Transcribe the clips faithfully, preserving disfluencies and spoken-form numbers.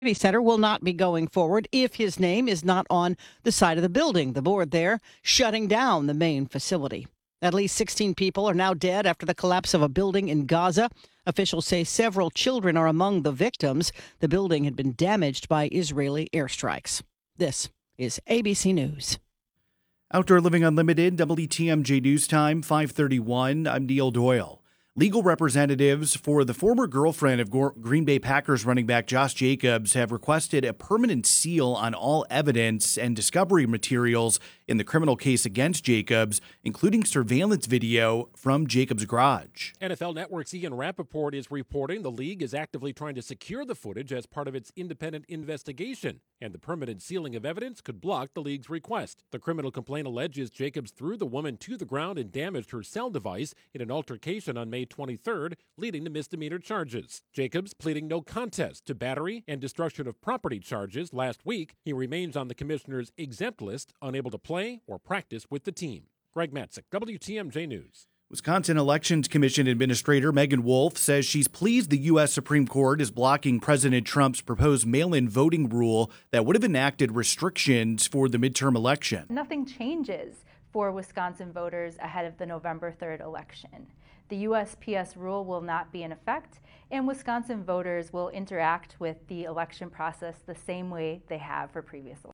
Center will not be going forward if his name is not on the side of the building. The board there shutting down the main facility. At least sixteen people are now dead after the collapse of a building in Gaza. Officials say several children are among the victims. The building had been damaged by Israeli airstrikes. This is A B C News. Outdoor Living Unlimited, W T M J News Time, five thirty-one. I'm Neil Doyle. Legal representatives for the former girlfriend of Green Bay Packers running back Josh Jacobs have requested a permanent seal on all evidence and discovery materials in the criminal case against Jacobs, including surveillance video from Jacobs' garage. N F L Network's Ian Rappaport is reporting the league is actively trying to secure the footage as part of its independent investigation, and the permanent sealing of evidence could block the league's request. The criminal complaint alleges Jacobs threw the woman to the ground and damaged her cell device in an altercation on May twenty-third, leading to misdemeanor charges. Jacobs pleading no contest to battery and destruction of property charges last week. He remains on the commissioner's exempt list, unable to play or practice with the team. Greg Matzik, W T M J News. Wisconsin Elections Commission Administrator Megan Wolf says she's pleased the U S Supreme Court is blocking President Trump's proposed mail-in voting rule that would have enacted restrictions for the midterm election. Nothing changes for Wisconsin voters ahead of the November third election. The U S P S rule will not be in effect, and Wisconsin voters will interact with the election process the same way they have for previous elections.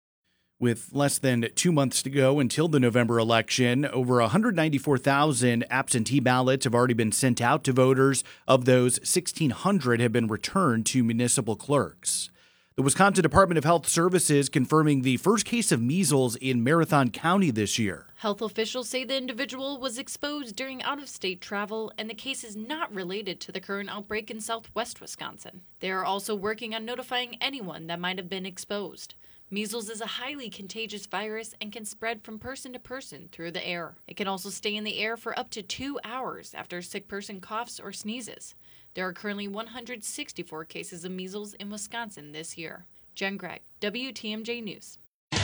With less than two months to go until the November election, over one hundred ninety-four thousand absentee ballots have already been sent out to voters. Of those, sixteen hundred have been returned to municipal clerks. The Wisconsin Department of Health Services confirming the first case of measles in Marathon County this year. Health officials say the individual was exposed during out-of-state travel, and the case is not related to the current outbreak in southwest Wisconsin. They are also working on notifying anyone that might have been exposed. Measles is a highly contagious virus and can spread from person to person through the air. It can also stay in the air for up to two hours after a sick person coughs or sneezes. There are currently one hundred sixty-four cases of measles in Wisconsin this year. Jen Gregg, W T M J News.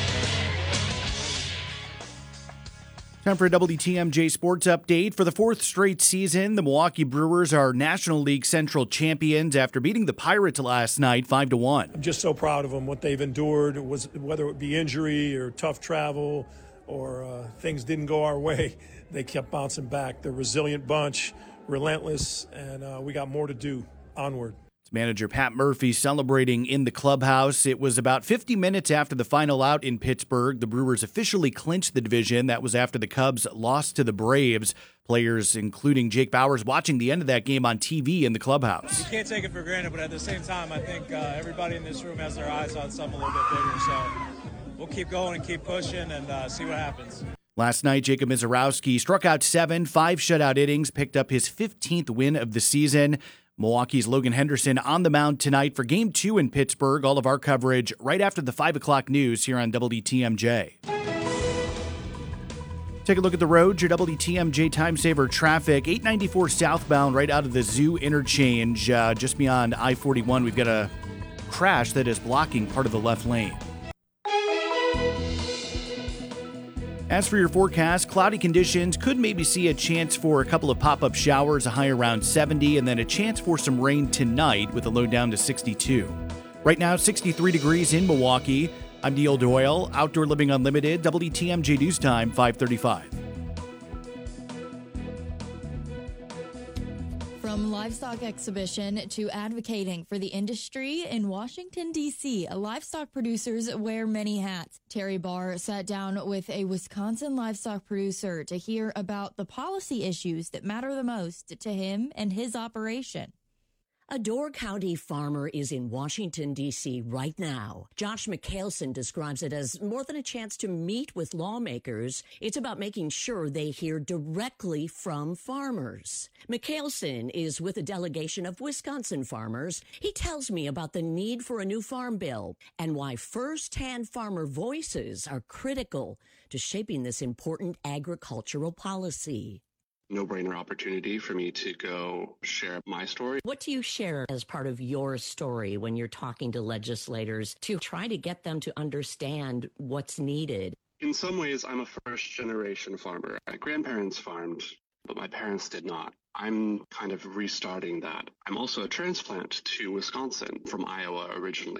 Time for a W T M J Sports Update. For the fourth straight season, the Milwaukee Brewers are National League Central champions after beating the Pirates last night five to one. I'm just so proud of them, what they've endured, was whether it be injury or tough travel or uh, things didn't go our way. They kept bouncing back. They're a resilient bunch, relentless, and uh, we got more to do. Onward. Manager Pat Murphy celebrating in the clubhouse. It was about fifty minutes after the final out in Pittsburgh. The Brewers officially clinched the division. That was after the Cubs lost to the Braves. Players, including Jake Bauers, watching the end of that game on T V in the clubhouse. You can't take it for granted, but at the same time, I think uh, everybody in this room has their eyes on something a little bit bigger. So we'll keep going and keep pushing and uh, see what happens. Last night, Jacob Misiorowski struck out seven, five shutout innings, picked up his fifteenth win of the season. Milwaukee's Logan Henderson on the mound tonight for Game two in Pittsburgh. All of our coverage right after the five o'clock news here on W T M J. Take a look at the roads. Your W T M J Time Saver traffic. eight ninety-four southbound right out of the Zoo interchange. Uh, just beyond I forty-one, we've got a crash that is blocking part of the left lane. As for your forecast, cloudy conditions, could maybe see a chance for a couple of pop-up showers, a high around seventy, and then a chance for some rain tonight with a low down to sixty-two. Right now, sixty-three degrees in Milwaukee. I'm Neil Doyle, Outdoor Living Unlimited, W T M J News Time, five thirty-five. From livestock exhibition to advocating for the industry in Washington, D C, livestock producers wear many hats. Terry Barr sat down with a Wisconsin livestock producer to hear about the policy issues that matter the most to him and his operation. A Door County farmer is in Washington, D C right now. Josh McHaleson describes it as more than a chance to meet with lawmakers. It's about making sure they hear directly from farmers. McHaleson is with a delegation of Wisconsin farmers. He tells me about the need for a new farm bill and why first-hand farmer voices are critical to shaping this important agricultural policy. No-brainer opportunity for me to go share my story. What do you share as part of your story when you're talking to legislators to try to get them to understand what's needed? In some ways, I'm a first-generation farmer. My grandparents farmed, but my parents did not. I'm kind of restarting that. I'm also a transplant to Wisconsin from Iowa originally.